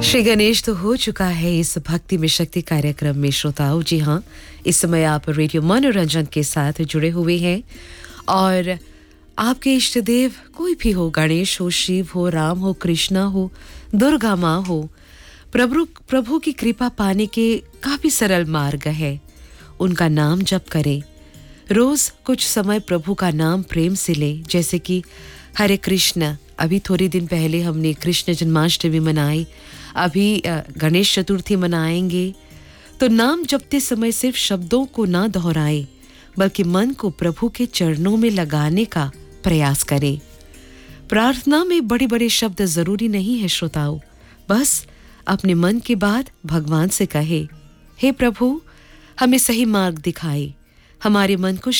श्री गणेश तो हो चुका है इस भक्ति में शक्ति कार्यक्रम में श्रोताओं। जी हाँ, इस समय आप रेडियो मनोरंजन के साथ जुड़े हुए हैं और आपके इष्ट देव कोई भी हो, गणेश हो, शिव हो, राम हो, कृष्णा हो, दुर्गा माँ हो, प्रभु की कृपा पाने के काफी सरल मार्ग है। उनका नाम जप करें, रोज कुछ समय प्रभु का नाम प्रेम से ले, जैसे कि हरे कृष्ण। अभी थोड़े दिन पहले हमने कृष्ण जन्माष्टमी मनाई, अभी गणेश चतुर्थी मनाएंगे। तो नाम जपते समय सिर्फ शब्दों को ना दोहराए, बल्कि मन को प्रभु के चरणों में लगाने का प्रयास करें। प्रार्थना में बड़े बड़े शब्द जरूरी नहीं है श्रोताओं, बस अपने मन की बात भगवान से कहे, हे प्रभु, हमें सही मार्ग दिखाए, हमारे मन को